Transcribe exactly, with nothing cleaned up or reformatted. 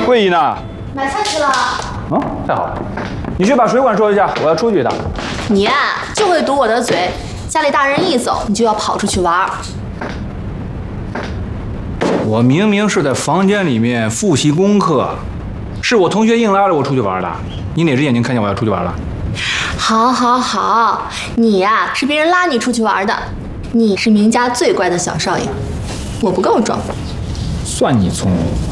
桂姨呢？ 买菜去了。 嗯，太好了。你去把水管收一下，我要出去一趟。 你呀、啊，就会堵我的嘴。家里大人一走，你就要跑出去玩。 我明明是在房间里面复习功课，是我同学硬拉着我出去玩的。你哪只眼睛看见我要出去玩了？ 好，好，好，你呀、啊、是别人拉你出去玩的。你是明家最乖的小少爷，我不够装。 算你聪明。